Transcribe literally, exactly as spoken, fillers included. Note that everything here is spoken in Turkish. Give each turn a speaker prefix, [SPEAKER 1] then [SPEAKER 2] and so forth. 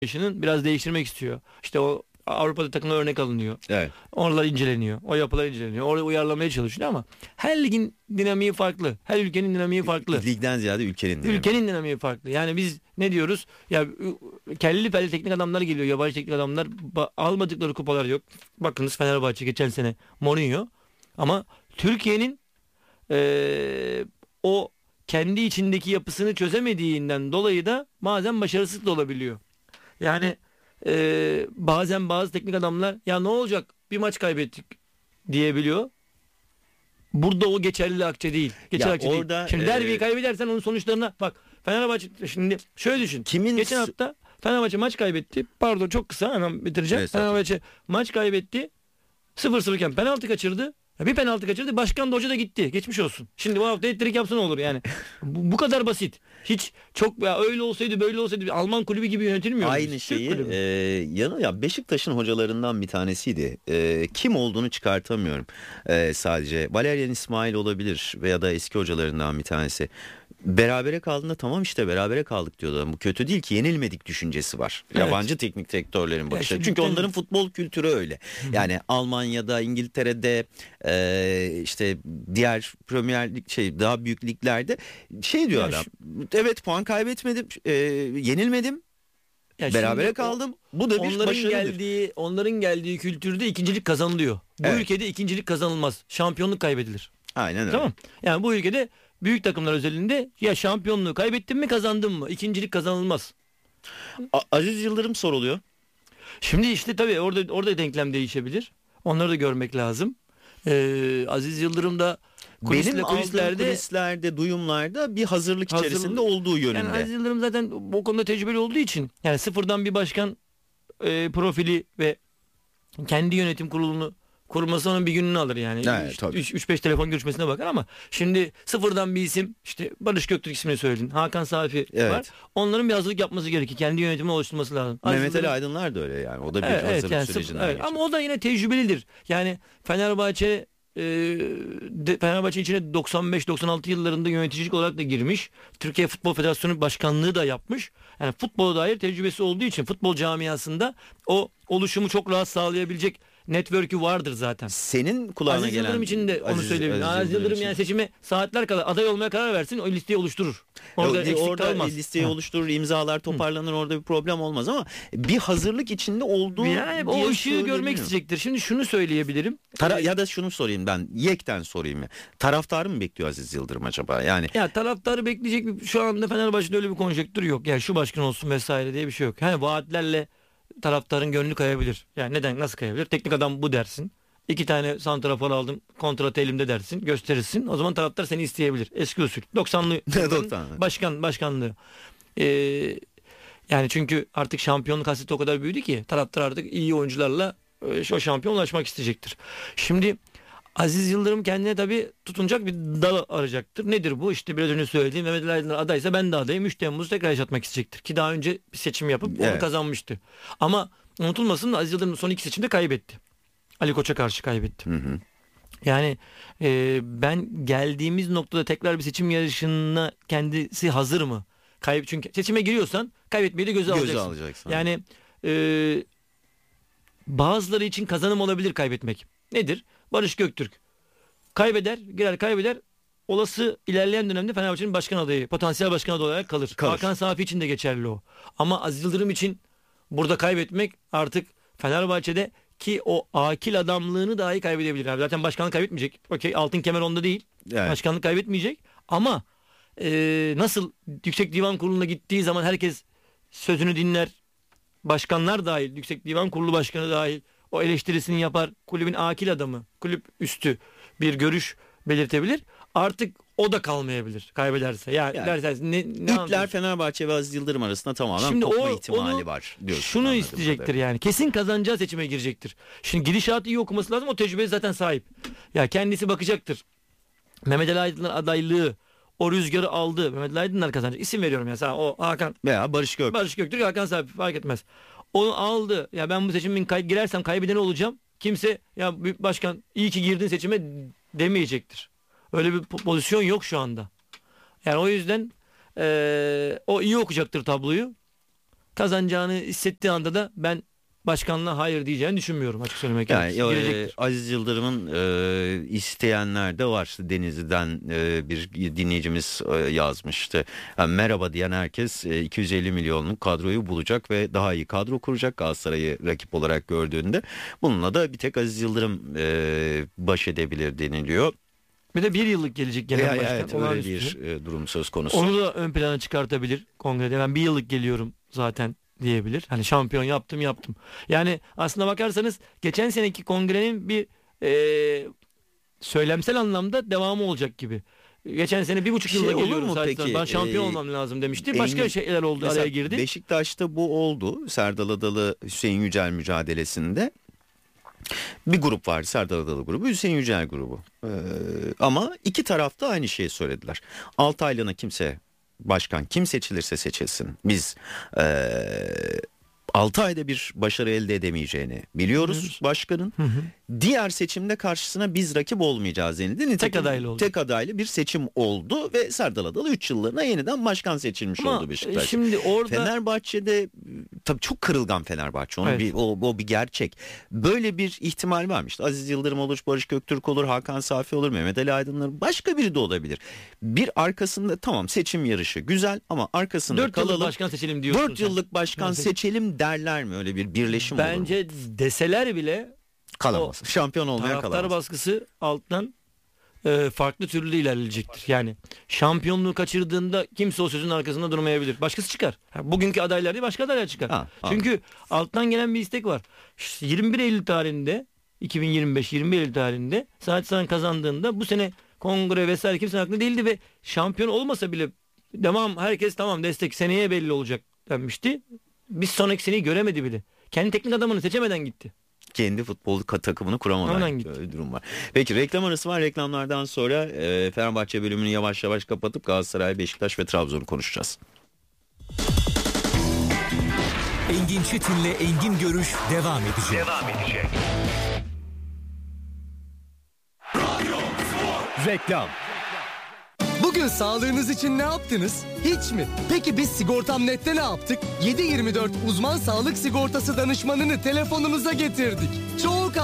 [SPEAKER 1] yaşının biraz değiştirmek istiyor. İşte o Avrupa'da takımlar örnek alınıyor.
[SPEAKER 2] Evet.
[SPEAKER 1] Oralar inceleniyor. O yapılar inceleniyor. Oraya uyarlamaya çalışıyor ama her ligin dinamiği farklı. Her ülkenin dinamiği farklı.
[SPEAKER 2] Ligden ziyade ülkenin dinamiği.
[SPEAKER 1] Ülkenin dinamiği farklı. Yani biz ne diyoruz? Ya kelli felli teknik adamlar geliyor. Yabancı teknik adamlar ba- almadıkları kupalar yok. Bakınız Fenerbahçe geçen sene Mourinho. Ama Türkiye'nin ee, o kendi içindeki yapısını çözemediğinden dolayı da bazen başarısız da olabiliyor. Yani e, bazen bazı teknik adamlar ya ne olacak bir maç kaybettik diyebiliyor. Burada o geçerli akçe değil. Geçerli
[SPEAKER 2] Ya
[SPEAKER 1] akçe
[SPEAKER 2] orada,
[SPEAKER 1] değil. Şimdi
[SPEAKER 2] e,
[SPEAKER 1] derbiyi kaybedersen onun sonuçlarına bak. Fenerbahçe şimdi şöyle düşün.
[SPEAKER 2] Kimin
[SPEAKER 1] Geçen hafta Fenerbahçe maç kaybetti. Pardon çok kısa hemen bitireceğim.
[SPEAKER 2] Evet,
[SPEAKER 1] Fenerbahçe maç kaybetti. sıfır sıfır iken penaltı kaçırdı. Bir penaltı kaçırdı. Başkan da hoca da gitti. Geçmiş olsun. Şimdi bu hafta ettirik yapsa ne olur yani. bu, bu kadar basit. Hiç çok ya öyle olsaydı böyle olsaydı bir Alman kulübü gibi yönetilmiyor.
[SPEAKER 2] Aynı şeyi e, yanı ya Beşiktaş'ın hocalarından bir tanesiydi. E, kim olduğunu çıkartamıyorum. E, sadece Valerian İsmail olabilir veya da eski hocalarından bir tanesi. Berabere kaldığında tamam işte berabere kaldık diyorlar. Bu kötü değil ki yenilmedik düşüncesi var. Evet. Yabancı teknik direktörlerin bakışı. Çünkü
[SPEAKER 1] şimdi,
[SPEAKER 2] onların futbol kültürü öyle. Hı. Yani Almanya'da, İngiltere'de e, işte diğer Premier Lig şey daha büyük liglerde şey diyor ya adam. Şu, evet puan kaybetmedim, e, yenilmedim. Ya berabere kaldım. Bu da bir
[SPEAKER 1] onların
[SPEAKER 2] başarıdır.
[SPEAKER 1] geldiği, onların geldiği kültürde ikincilik kazanılıyor. Bu evet. ülkede ikincilik kazanılmaz. Şampiyonluk kaybedilir.
[SPEAKER 2] Aynen öyle.
[SPEAKER 1] Tamam. Yani bu ülkede büyük takımlar özelinde ya şampiyonluğu kaybettin mi kazandın mı? İkincilik kazanılmaz.
[SPEAKER 2] A- Aziz Yıldırım soruluyor.
[SPEAKER 1] Şimdi işte tabii orada orada denklem değişebilir. Onları da görmek lazım. Ee, Aziz Yıldırım da kulisle,
[SPEAKER 2] benim
[SPEAKER 1] kulislerde,
[SPEAKER 2] aldığım kulislerde, duyumlarda bir hazırlık
[SPEAKER 1] hazır,
[SPEAKER 2] içerisinde olduğu yönünde.
[SPEAKER 1] Yani Aziz Yıldırım zaten bu konuda tecrübeli olduğu için yani sıfırdan bir başkan e, profili ve kendi yönetim kurulunu kurması onun bir gününü alır yani.
[SPEAKER 2] Evet,
[SPEAKER 1] üç beş telefon görüşmesine bakar ama şimdi sıfırdan bir isim işte Barış Göktürk ismini söyledin. Hakan Safi
[SPEAKER 2] evet.
[SPEAKER 1] var. Onların bir hazırlık yapması gerekir. Kendi yönetimini oluşturması lazım.
[SPEAKER 2] Mehmet Ali Aydınlar da öyle yani. O da bir
[SPEAKER 1] evet,
[SPEAKER 2] hazırlık
[SPEAKER 1] yani
[SPEAKER 2] sürecinden
[SPEAKER 1] evet. Ama o da yine tecrübelidir. Yani Fenerbahçe e, de, Fenerbahçe içine doksan beş doksan altı yıllarında yöneticilik olarak da girmiş. Türkiye Futbol Federasyonu Başkanlığı da yapmış. Yani futbola dair tecrübesi olduğu için futbol camiasında o oluşumu çok rahat sağlayabilecek network'ü vardır zaten.
[SPEAKER 2] Senin kulağına
[SPEAKER 1] Aziz
[SPEAKER 2] gelen...
[SPEAKER 1] Yıldırım için de onu
[SPEAKER 2] Aziz,
[SPEAKER 1] söyleyebilirim. Aziz, Aziz Yıldırım için. Yani seçime saatler kadar aday olmaya karar versin o listeyi oluşturur. Orada
[SPEAKER 2] o,
[SPEAKER 1] eksik
[SPEAKER 2] orada
[SPEAKER 1] kalmaz.
[SPEAKER 2] listeyi ha. oluşturur, imzalar toparlanır, Hı. orada bir problem olmaz ama bir hazırlık içinde olduğu...
[SPEAKER 1] Yani o ışığı görmek isteyecektir. Şimdi şunu söyleyebilirim.
[SPEAKER 2] Tara- ya da şunu sorayım ben, yekten sorayım ya. Taraftarı mı bekliyor Aziz Yıldırım acaba? Yani
[SPEAKER 1] ya taraftarı bekleyecek bir, şu anda Fenerbahçe'de öyle bir konjektür yok. Yani şu başkan olsun vesaire diye bir şey yok. Hani vaatlerle taraftarın gönlü kayabilir. Yani neden nasıl kayabilir? Teknik adam bu dersin. İki tane santrafor aldım. Kontratı elimde dersin. Gösterirsin. O zaman taraftar seni isteyebilir. Eski usul. doksanlı başkan başkanlığı. Ee, yani çünkü artık şampiyonluk hasreti o kadar büyüdü ki taraftar artık iyi oyuncularla o şampiyon ulaşmak isteyecektir. Şimdi Aziz Yıldırım kendine tabii tutunacak bir dal arayacaktır. Nedir bu? İşte biraz önce söylediğim Mehmet Ali Aydınlar adaysa ben de adayım. üç Temmuz'u tekrar yaşatmak isteyecektir. Ki daha önce bir seçim yapıp onu evet. kazanmıştı. Ama unutulmasın Aziz Yıldırım son iki seçimde kaybetti. Ali Koç'a karşı kaybetti. Hı hı. Yani e, ben geldiğimiz noktada tekrar bir seçim yarışına kendisi hazır mı? Kayıp çünkü seçime giriyorsan kaybetmeyi de göze, göze alacaksın. alacaksın. Yani e, bazıları için kazanım olabilir kaybetmek. Nedir? Barış Göktürk kaybeder, girer kaybeder. Olası ilerleyen dönemde Fenerbahçe'nin başkan adayı, potansiyel başkan adayı olarak kalır. kalır. Hakan Safi için de geçerli o. Ama Aziz Yıldırım için burada kaybetmek artık Fenerbahçe'de ki o akil adamlığını dahi kaybedebilir. Yani zaten başkanlık kaybetmeyecek. Okey, altın kemer onda değil. Evet. Başkanlık kaybetmeyecek. Ama e, nasıl Yüksek Divan Kurulu'na gittiği zaman herkes sözünü dinler. Başkanlar dahil, Yüksek Divan Kurulu Başkanı dahil o eleştirisini yapar. Kulübün akil adamı, kulüp üstü bir görüş belirtebilir. Artık o da kalmayabilir kaybederse. Yani, yani derseniz ne, ne
[SPEAKER 2] İpler Fenerbahçe ve Aziz Yıldırım arasında tamamen Şimdi kopma o, ihtimali onu, var diyorsun.
[SPEAKER 1] Şunu isteyecektir kadar. Yani. Kesin kazanacağı seçime girecektir. Şimdi gidişatı iyi okuması lazım. O tecrübeye zaten sahip. Ya kendisi bakacaktır. Mehmet Ali Aydınlar adaylığı o rüzgarı aldı. Mehmet Ali Aydınlar kazanacak. İsim veriyorum ya sana. O Hakan
[SPEAKER 2] veya Barış Gök.
[SPEAKER 1] Barış Göktürk, Hakan Safi fark etmez. Onu aldı. Ya ben bu seçimin kay- girersem kaybeden olacağım. Kimse ya başkan iyi ki girdin seçime demeyecektir. Öyle bir pozisyon yok şu anda. Yani o yüzden ee, o iyi okuyacaktır tabloyu. kazanacağını hissettiği anda da ben başkanlığa hayır diyeceğini düşünmüyorum, açık söylemek
[SPEAKER 2] Yani
[SPEAKER 1] gerekirse.
[SPEAKER 2] e, Aziz Yıldırım'ın e, isteyenler de var. Denizli'den e, bir dinleyicimiz e, yazmıştı. Yani merhaba diyen herkes e, iki yüz elli milyonluk kadroyu bulacak ve daha iyi kadro kuracak Galatasaray'ı rakip olarak gördüğünde. Bununla da bir tek Aziz Yıldırım e, baş edebilir deniliyor.
[SPEAKER 1] Bir de bir yıllık gelecek genel
[SPEAKER 2] E,
[SPEAKER 1] başkan.
[SPEAKER 2] evet, öyle bir e, durum söz konusu.
[SPEAKER 1] Onu da ön plana çıkartabilir kongrede. Ben bir yıllık geliyorum zaten diyebilir. Hani şampiyon yaptım yaptım. Yani aslına bakarsanız geçen seneki kongrenin bir e, söylemsel anlamda devamı olacak gibi. Geçen sene bir buçuk
[SPEAKER 2] Şey
[SPEAKER 1] yılda
[SPEAKER 2] olur
[SPEAKER 1] geliyorum
[SPEAKER 2] mu
[SPEAKER 1] zaten.
[SPEAKER 2] peki?
[SPEAKER 1] Ben şampiyon
[SPEAKER 2] Ee,
[SPEAKER 1] olmam lazım demişti. Başka
[SPEAKER 2] Engin-
[SPEAKER 1] şeyler oldu,
[SPEAKER 2] Mesela
[SPEAKER 1] araya girdi.
[SPEAKER 2] Beşiktaş'ta bu oldu. Serdal Adalı Hüseyin Yücel mücadelesinde. Bir grup vardı, Serdal Adalı grubu, Hüseyin Yücel grubu. Ee, ama iki tarafta aynı şeyi söylediler. altı aylığına kimse, başkan kim seçilirse seçilsin, biz ee, altı ayda bir başarı elde edemeyeceğini biliyoruz
[SPEAKER 1] Biliyoruz.
[SPEAKER 2] başkanın.
[SPEAKER 1] Hı hı.
[SPEAKER 2] Diğer seçimde karşısına biz rakip olmayacağız denildi. Nitekim
[SPEAKER 1] adaylı oldu.
[SPEAKER 2] Tek adaylı bir seçim oldu ve Serdal Adalı üç yıllığına yeniden başkan seçilmiş
[SPEAKER 1] Ama
[SPEAKER 2] oldu Beşiktaş.
[SPEAKER 1] şimdi orada
[SPEAKER 2] Fenerbahçe'de tabii çok kırılgan Fenerbahçe. Onun
[SPEAKER 1] Evet.
[SPEAKER 2] bir, o, o bir gerçek. Böyle bir ihtimal varmış. İşte Aziz Yıldırım olur, Barış Göktürk olur, Hakan Safi olur, Mehmet Ali Aydın olur. Başka biri de olabilir. Bir arkasında tamam seçim yarışı güzel ama arkasında
[SPEAKER 1] dört yıllık
[SPEAKER 2] kalalım.
[SPEAKER 1] başkan seçelim diyorsun.
[SPEAKER 2] Dört
[SPEAKER 1] sen.
[SPEAKER 2] yıllık başkan
[SPEAKER 1] Yani
[SPEAKER 2] seçelim derler mi? Öyle bir birleşim olur mu?
[SPEAKER 1] Bence deseler bile
[SPEAKER 2] Kalamaz. Şampiyon olmaya
[SPEAKER 1] taraftar
[SPEAKER 2] kalamaz.
[SPEAKER 1] baskısı alttan e, farklı türlü ilerleyecektir. Yani şampiyonluğu kaçırdığında kimse o sözün arkasında durmayabilir. Başkası çıkar. Ha, bugünkü adaylar değil, başka adaylar çıkar.
[SPEAKER 2] Ha, ha.
[SPEAKER 1] Çünkü alttan gelen bir istek var. İşte yirmi bir Eylül tarihinde iki bin yirmi beş yirmi bir Eylül tarihinde Saat San kazandığında bu sene kongre vesaire kimsenin aklında değildi ve şampiyon olmasa bile devam herkes tamam destek seneye belli olacak denmişti. Biz sonraki seneyi göremedi bile. Kendi teknik adamını seçemeden gitti.
[SPEAKER 2] Kendi futbol ka- takımını kuramadan
[SPEAKER 1] Hemen gitti.
[SPEAKER 2] öyle bir durum var. Peki reklam arası var. Reklamlardan sonra e, Fenerbahçe bölümünü yavaş yavaş kapatıp Galatasaray, Beşiktaş ve Trabzon'u konuşacağız.
[SPEAKER 3] Engin Çetin'le Engin Görüş devam edecek.
[SPEAKER 4] Devam edecek.
[SPEAKER 3] Reklam.
[SPEAKER 5] Bugün sağlığınız için ne yaptınız? Hiç mi? Peki biz Sigortam Net'te ne yaptık? yedi yirmi dört uzman sağlık sigortası danışmanını telefonunuza getirdik. Çok